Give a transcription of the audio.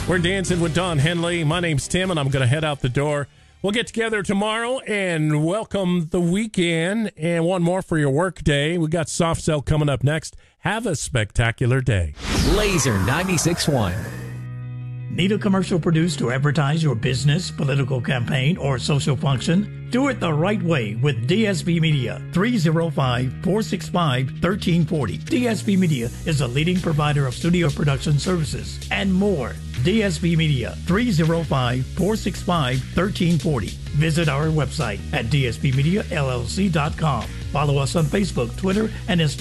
We're dancing with Don Henley. My name's Tim, and I'm going to head out the door. We'll get together tomorrow and welcome the weekend and one more for your work day. We got Soft Cell coming up next. Have a spectacular day. Laser 96.1. Need a commercial produced to advertise your business, political campaign, or social function? Do it the right way with DSB Media, 305-465-1340. DSB Media is a leading provider of studio production services and more. DSB Media, 305-465-1340. Visit our website at dsbmediallc.com. Follow us on Facebook, Twitter, and Instagram.